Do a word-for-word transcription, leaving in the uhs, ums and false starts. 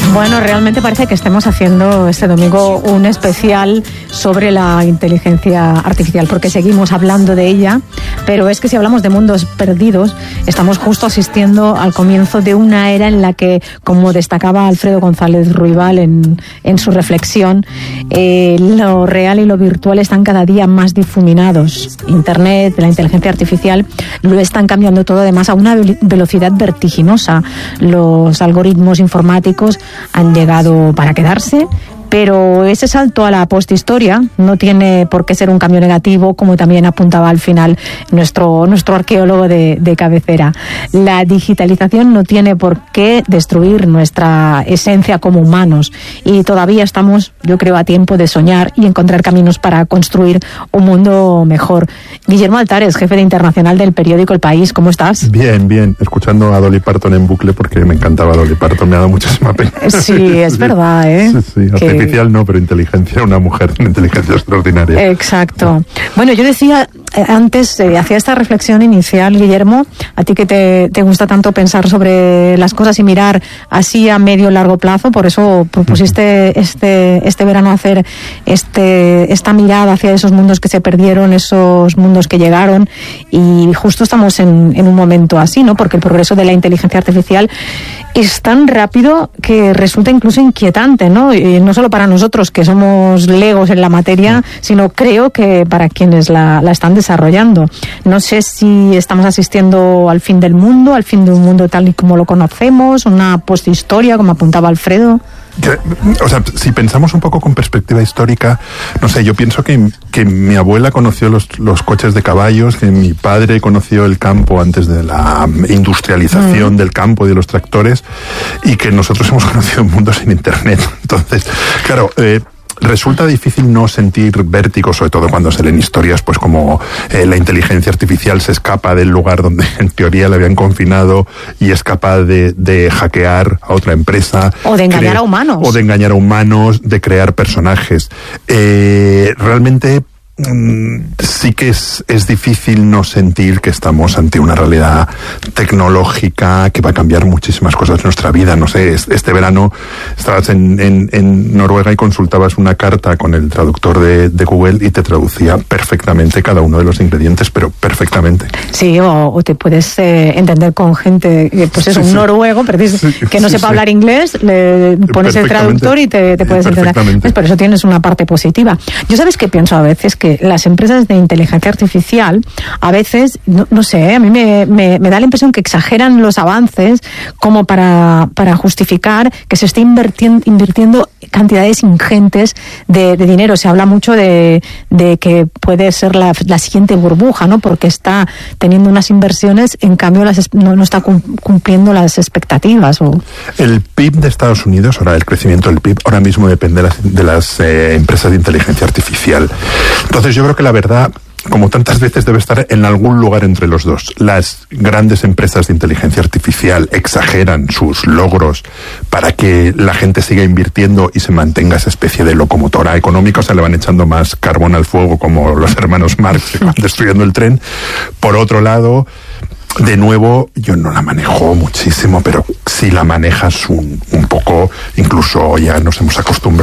Bueno, realmente parece que estemos haciendo este domingo un especial sobre la inteligencia artificial, porque seguimos hablando de ella, pero es que si hablamos de mundos perdidos, estamos justo asistiendo al comienzo de una era en la que, como destacaba Alfredo González Ruibal en, en su reflexión, eh, lo real y lo virtual están cada día más difuminados. Internet, la inteligencia artificial, lo están cambiando todo, además a una velocidad vertiginosa. Los algoritmos informáticos han llegado para quedarse, pero ese salto a la posthistoria no tiene por qué ser un cambio negativo, como también apuntaba al final nuestro, nuestro arqueólogo de, de cabecera. La digitalización no tiene por qué destruir nuestra esencia como humanos, y todavía estamos, yo creo, a tiempo de soñar y encontrar caminos para construir un mundo mejor. Guillermo Altares, jefe de internacional del periódico El País, ¿cómo estás? Bien, bien, escuchando a Dolly Parton en bucle porque me encantaba Dolly Parton, me ha dado muchísima pena. Sí, es verdad, ¿eh? Sí, sí, que... artificial no, pero inteligencia, una mujer de inteligencia extraordinaria. Exacto. Bueno, yo decía eh, antes, eh, hacía esta reflexión inicial, Guillermo, a ti que te, te gusta tanto pensar sobre las cosas y mirar así a medio o largo plazo, por eso propusiste este, este verano hacer este, esta mirada hacia esos mundos que se perdieron, esos mundos que llegaron, y justo estamos en, en un momento así, ¿no? Porque el progreso de la inteligencia artificial es tan rápido que resulta incluso inquietante, ¿no? Y no solo para nosotros, que somos legos en la materia, sino creo que para quienes la, la están desarrollando. No sé si estamos asistiendo al fin del mundo, al fin de un mundo tal y como lo conocemos, una posthistoria, como apuntaba Alfredo. Que, o sea, si pensamos un poco con perspectiva histórica, no sé, yo pienso que, que mi abuela conoció los, los coches de caballos, que mi padre conoció el campo antes de la industrialización mm. del campo y de los tractores, y que nosotros hemos conocido un mundo sin internet. Entonces, claro, eh, resulta difícil no sentir vértigo, sobre todo cuando se leen historias, pues como eh, la inteligencia artificial se escapa del lugar donde en teoría la habían confinado y es capaz de, de hackear a otra empresa. O de engañar cre- a humanos. O de engañar a humanos, de crear personajes. Eh, realmente sí que es, es difícil no sentir que estamos ante una realidad tecnológica que va a cambiar muchísimas cosas de nuestra vida. No sé, este verano estabas en, en, en Noruega y consultabas una carta con el traductor de, de Google y te traducía perfectamente cada uno de los ingredientes, pero perfectamente. Sí, o, o te puedes eh, entender con gente, pues es sí, un sí. noruego, pero dices, sí, que no sí, sepa sí. hablar inglés, le pones el traductor y te, te puedes entender. Pues por eso tienes una parte positiva. Yo, ¿sabes qué pienso a veces? Que las empresas de inteligencia artificial a veces, no, no sé, a mí me, me, me da la impresión que exageran los avances como para, para justificar que se esté invirtiendo, invirtiendo cantidades ingentes de, de dinero. Se habla mucho de, de que puede ser la, la siguiente burbuja, ¿no? Porque está teniendo unas inversiones, en cambio las, no, no está cumpliendo las expectativas. O... El P I B de Estados Unidos, ahora el crecimiento del P I B, ahora mismo depende de las, de las eh, empresas de inteligencia artificial. Entonces yo creo que la verdad, como tantas veces, debe estar en algún lugar entre los dos. Las grandes empresas de inteligencia artificial exageran sus logros para que la gente siga invirtiendo y se mantenga esa especie de locomotora económica, o sea, le van echando más carbón al fuego como los hermanos Marx que van destruyendo el tren. Por otro lado, de nuevo, yo no la manejo muchísimo, pero si la manejas un, un poco, incluso ya nos hemos acostumbrado